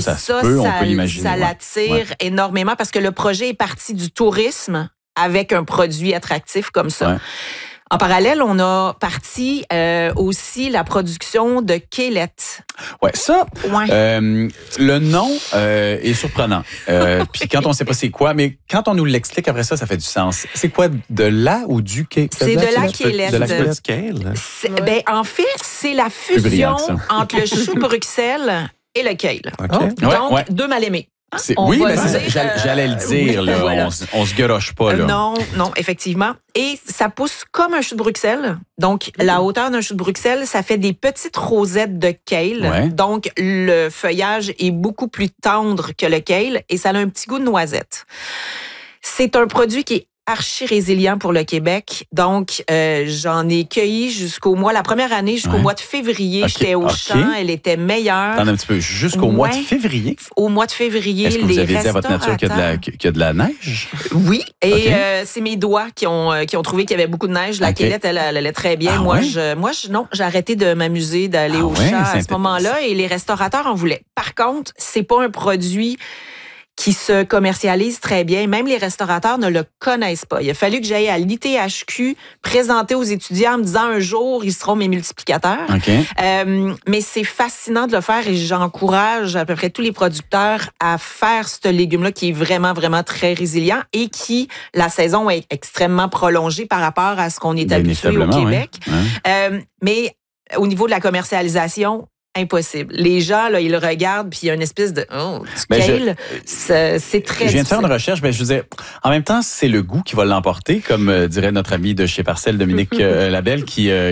ça se peut, on peut l'imaginer. Ça l'attire énormément parce que le projet est parti du tourisme avec un produit attractif comme ça. Ouais. En parallèle, on a parti aussi la production de Quélette. Ouais, ça, le nom est surprenant. Puis quand on ne sait pas c'est quoi, mais quand on nous l'explique après ça, ça fait du sens. C'est quoi, de la ou du Quélette? C'est de la Quélette. De la Quélette. Ben, en fait, c'est la fusion entre le chou Bruxelles et le kale. Okay. Donc, deux mal-aimés. Oui, mais j'allais le dire. Là, voilà. On se garoche pas. Là. Non, effectivement. Et ça pousse comme un chou de Bruxelles. Donc, la hauteur d'un chou de Bruxelles, ça fait des petites rosettes de kale. Ouais. Donc, le feuillage est beaucoup plus tendre que le kale et ça a un petit goût de noisette. C'est un produit qui est archi-résilient pour le Québec. Donc, j'en ai cueilli la première année, jusqu'au mois de février. Okay. J'étais au champ, elle était meilleure. Attends un petit peu, jusqu'au mois de février? Au mois de février, est-ce que vous avez dit à votre nature qu'il y a de la neige? Oui, et c'est mes doigts qui ont trouvé qu'il y avait beaucoup de neige. La Quélette, elle allait très bien. Ah, moi, j'ai arrêté de m'amuser, d'aller au champ à ce moment-là, et les restaurateurs en voulaient. Par contre, c'est pas un produit qui se commercialise très bien. Même les restaurateurs ne le connaissent pas. Il a fallu que j'aille à l'ITHQ présenter aux étudiants en me disant un jour, ils seront mes multiplicateurs. Okay. Mais c'est fascinant de le faire et j'encourage à peu près tous les producteurs à faire ce légume-là qui est vraiment, vraiment très résilient et qui, la saison est extrêmement prolongée par rapport à ce qu'on est habitué au Québec. Ouais. Mais au niveau de la commercialisation, impossible. Les gens, là, ils le regardent, puis il y a une espèce de kale. C'est très Je viens de faire une recherche, mais je vous disais, en même temps, c'est le goût qui va l'emporter, comme dirait notre ami de chez Parcelles, Dominique Labelle, qui a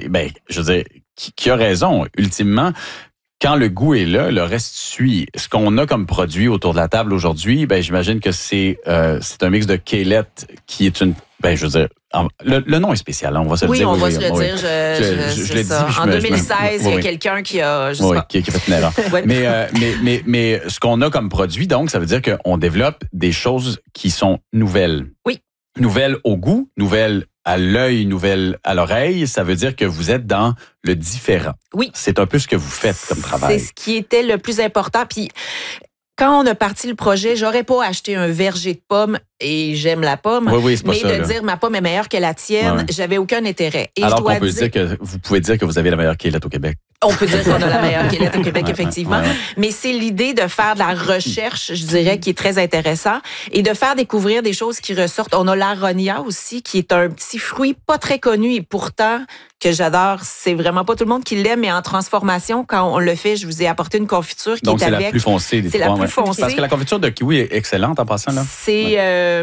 raison, ultimement. Quand le goût est là, le reste suit. Ce qu'on a comme produit autour de la table aujourd'hui, j'imagine que c'est un mix de Quélette qui est une... le nom est spécial, hein, on va se le dire. Oui, on va se le dire. Je l'ai dit. En 2016, il y a quelqu'un qui a... qui a fait une erreur. Mais ce qu'on a comme produit, donc, ça veut dire qu'on développe des choses qui sont nouvelles. Oui. Nouvelles au goût, nouvelles à l'œil, nouvelle à l'oreille, ça veut dire que vous êtes dans le différent. Oui. C'est un peu ce que vous faites comme travail. C'est ce qui était le plus important. Puis, quand on a parti le projet, j'aurais pas acheté un verger de pommes et j'aime la pomme. Oui, c'est pas mais ça, de dire ma pomme est meilleure que la tienne, j'avais aucun intérêt. Et alors qu'on peut dire que vous pouvez dire que vous avez la meilleure Quélette au Québec. On peut dire qu'on a la meilleure Quélette au Québec, effectivement. Mais c'est l'idée de faire de la recherche, je dirais, qui est très intéressant et de faire découvrir des choses qui ressortent. On a l'aronia aussi, qui est un petit fruit pas très connu et pourtant que j'adore. C'est vraiment pas tout le monde qui l'aime, mais en transformation, quand on le fait, je vous ai apporté une confiture qui donc est avec... Donc, c'est la plus foncée des trois. C'est la plus foncée. Parce que la confiture de kiwi est excellente en passant, là. C'est...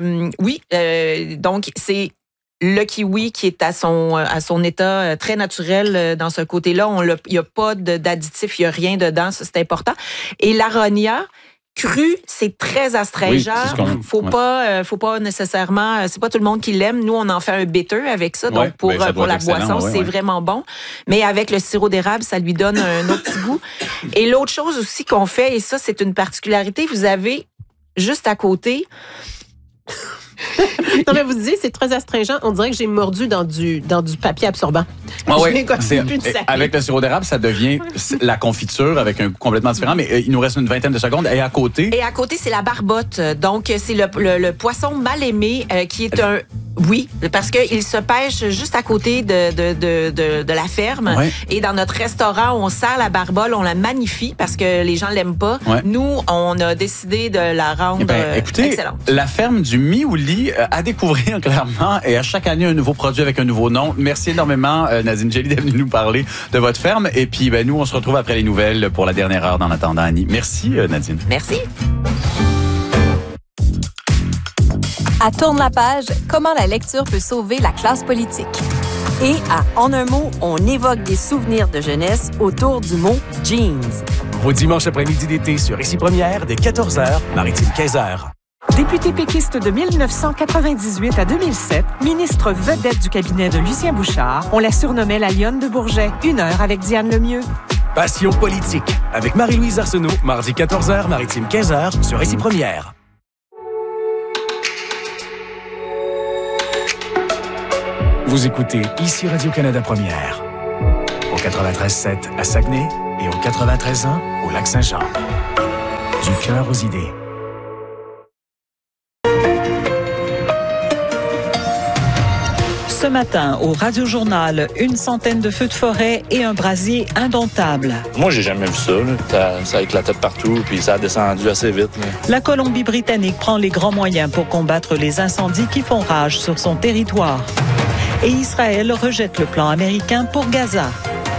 donc, c'est... Le kiwi qui est à son état très naturel dans ce côté-là. Il n'y a pas d'additif, il n'y a rien dedans, ça c'est important. Et l'aronia cru, c'est très astringent. Oui, faut pas nécessairement, c'est pas tout le monde qui l'aime. Nous, on en fait un bitter avec ça. Donc, pour la boisson, c'est vraiment bon. Mais avec le sirop d'érable, ça lui donne un autre petit goût. Et l'autre chose aussi qu'on fait, et ça, c'est une particularité, vous avez juste à côté... Non, mais vous disiez, c'est très astringent. On dirait que j'ai mordu dans du papier absorbant. Avec le sirop d'érable, ça devient la confiture avec un goût complètement différent. Mais il nous reste une vingtaine de secondes. Et à côté? Et à côté, c'est la barbotte. Donc, c'est le poisson mal aimé qui est un... Oui, parce qu'il se pêche juste à côté de la ferme. Ouais. Et dans notre restaurant, on sert la barbotte, on la magnifie parce que les gens l'aiment pas. Ouais. Nous, on a décidé de la rendre excellente. La ferme du Miouli à découvrir clairement et à chaque année un nouveau produit avec un nouveau nom. Merci énormément Nadine Gelly d'être venue nous parler de votre ferme. Et puis nous, on se retrouve après les nouvelles pour la dernière heure d'En attendant Annie. Merci Nadine. Merci. À Tourne la page, comment la lecture peut sauver la classe politique. Et à En un mot, on évoque des souvenirs de jeunesse autour du mot jeans. Vos dimanches après-midi d'été sur Ici Première, dès 14h, Maritime 15h. Député péquiste de 1998 à 2007, ministre vedette du cabinet de Lucien Bouchard, on la surnommait la Lionne de Bourget. 1 heure avec Diane Lemieux. Passion politique avec Marie-Louise Arsenault, mardi 14h, Maritime 15h sur Ici Première. Vous écoutez Ici Radio-Canada Première, au 93.7 à Saguenay et au 93.1 au Lac-Saint-Jean. cœur aux idées. Ce matin, au Radio-Journal, une centaine de feux de forêt et un brasier indomptable. Moi, j'ai jamais vu ça. Ça éclatait de partout, puis ça a descendu assez vite. Là. La Colombie-Britannique prend les grands moyens pour combattre les incendies qui font rage sur son territoire. Et Israël rejette le plan américain pour Gaza.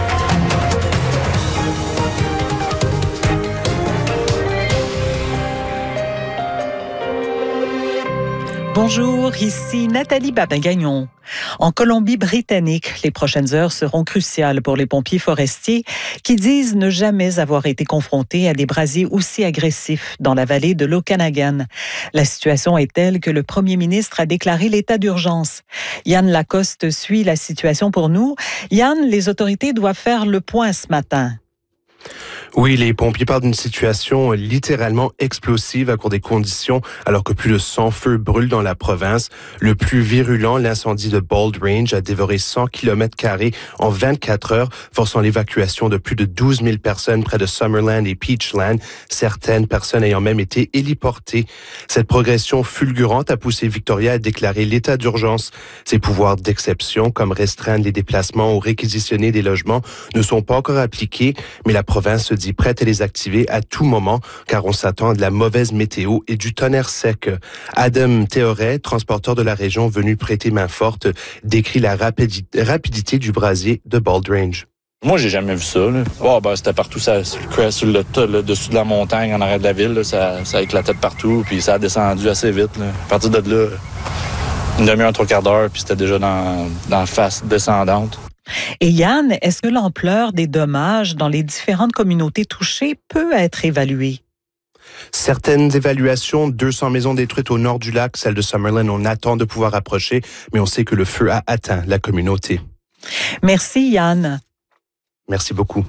Bonjour, ici Nathalie Babin-Gagnon. En Colombie-Britannique, les prochaines heures seront cruciales pour les pompiers forestiers qui disent ne jamais avoir été confrontés à des brasiers aussi agressifs dans la vallée de l'Okanagan. La situation est telle que le premier ministre a déclaré l'état d'urgence. Yann Lacoste suit la situation pour nous. Yann, les autorités doivent faire le point ce matin. Oui, les pompiers parlent d'une situation littéralement explosive à cause des conditions, alors que plus de 100 feux brûlent dans la province. Le plus virulent, l'incendie de Bald Range, a dévoré 100 km² en 24 heures, forçant l'évacuation de plus de 12 000 personnes près de Summerland et Peachland, certaines personnes ayant même été héliportées. Cette progression fulgurante a poussé Victoria à déclarer l'état d'urgence. Ses pouvoirs d'exception, comme restreindre les déplacements ou réquisitionner des logements, ne sont pas encore appliqués, mais la province se dit prête à les activer à tout moment, car on s'attend à de la mauvaise météo et du tonnerre sec. Adam Théoret, transporteur de la région venu prêter main forte, décrit la rapidité du brasier de Bald Range. Moi, j'ai jamais vu ça. Là. C'était partout, sur le dessus de la montagne, en arrière de la ville. Là, ça éclatait de partout, puis ça a descendu assez vite. Là. À partir de là, une demi-heure, 3/4 d'heure, puis c'était déjà dans la face descendante. Et Yann, est-ce que l'ampleur des dommages dans les différentes communautés touchées peut être évaluée? Certaines évaluations, 200 maisons détruites au nord du lac, celle de Summerland, on attend de pouvoir approcher, mais on sait que le feu a atteint la communauté. Merci Yann. Merci beaucoup.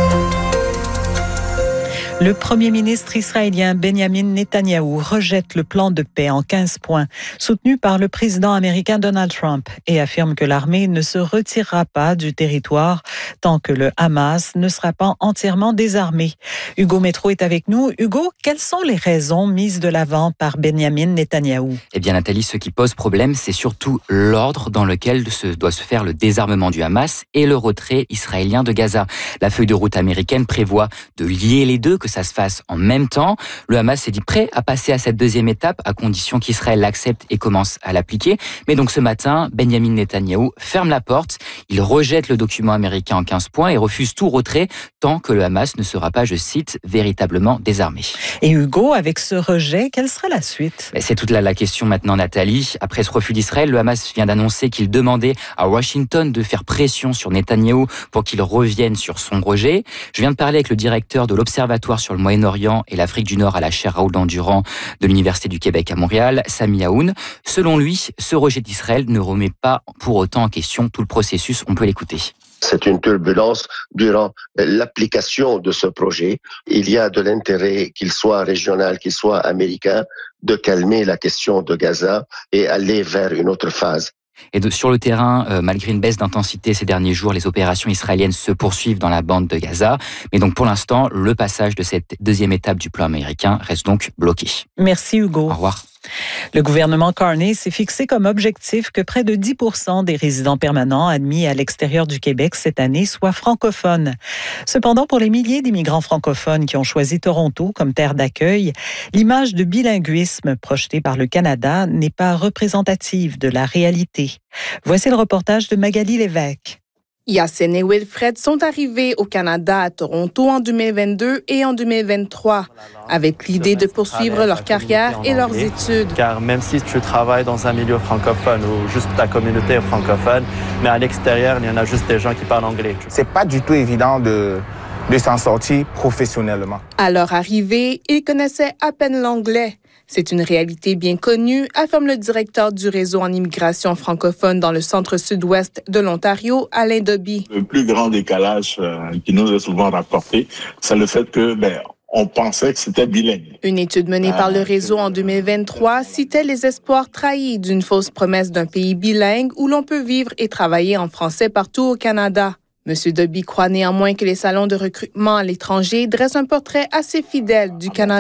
Le premier ministre israélien Benjamin Netanyahou rejette le plan de paix en 15 points, soutenu par le président américain Donald Trump, et affirme que l'armée ne se retirera pas du territoire tant que le Hamas ne sera pas entièrement désarmé. Hugo Métro est avec nous. Hugo, quelles sont les raisons mises de l'avant par Benjamin Netanyahou? Eh bien, Nathalie, ce qui pose problème, c'est surtout l'ordre dans lequel doit se faire le désarmement du Hamas et le retrait israélien de Gaza. La feuille de route américaine prévoit de lier les deux, que ça se fasse en même temps. Le Hamas s'est dit prêt à passer à cette deuxième étape, à condition qu'Israël l'accepte et commence à l'appliquer. Mais donc ce matin, Benjamin Netanyahou ferme la porte. Il rejette le document américain en 15 points et refuse tout retrait tant que le Hamas ne sera pas, je cite, véritablement désarmé. Et Hugo, avec ce rejet, quelle sera la suite? C'est toute la question maintenant, Nathalie. Après ce refus d'Israël, le Hamas vient d'annoncer qu'il demandait à Washington de faire pression sur Netanyahou pour qu'il revienne sur son rejet. Je viens de parler avec le directeur de l'Observatoire sur le Moyen-Orient et l'Afrique du Nord à la chaire Raoul-Dandurand de l'Université du Québec à Montréal, Sami Aoun. Selon lui, ce rejet d'Israël ne remet pas pour autant en question tout le processus. On peut l'écouter. C'est une turbulence durant l'application de ce projet. Il y a de l'intérêt, qu'il soit régional, qu'il soit américain, de calmer la question de Gaza et aller vers une autre phase. Et sur le terrain, malgré une baisse d'intensité ces derniers jours, les opérations israéliennes se poursuivent dans la bande de Gaza. Mais donc pour l'instant, le passage de cette deuxième étape du plan américain reste donc bloqué. Merci Hugo. Au revoir. Le gouvernement Carney s'est fixé comme objectif que près de 10% des résidents permanents admis à l'extérieur du Québec cette année soient francophones. Cependant, pour les milliers d'immigrants francophones qui ont choisi Toronto comme terre d'accueil, l'image de bilinguisme projetée par le Canada n'est pas représentative de la réalité. Voici le reportage de Magali Lévesque. Yassine et Wilfred sont arrivés au Canada à Toronto en 2022 et en 2023, avec l'idée de poursuivre leur carrière et leurs études. Car même si tu travailles dans un milieu francophone ou juste ta communauté est francophone, mais à l'extérieur, il y en a juste des gens qui parlent anglais. C'est pas du tout évident de s'en sortir professionnellement. À leur arrivée, ils connaissaient à peine l'anglais. C'est une réalité bien connue, affirme le directeur du réseau en immigration francophone dans le centre-sud-ouest de l'Ontario, Alain Doby. Le plus grand décalage qui nous est souvent rapporté, c'est le fait que on pensait que c'était bilingue. Une étude menée par le réseau en 2023 citait les espoirs trahis d'une fausse promesse d'un pays bilingue où l'on peut vivre et travailler en français partout au Canada. M. Doby croit néanmoins que les salons de recrutement à l'étranger dressent un portrait assez fidèle du Canada.